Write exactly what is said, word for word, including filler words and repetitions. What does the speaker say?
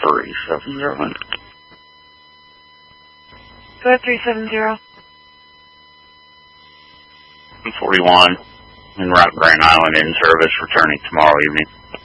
three seven zero. Go ahead, three seven zero. forty-one, en route Grand Island in service, returning tomorrow evening.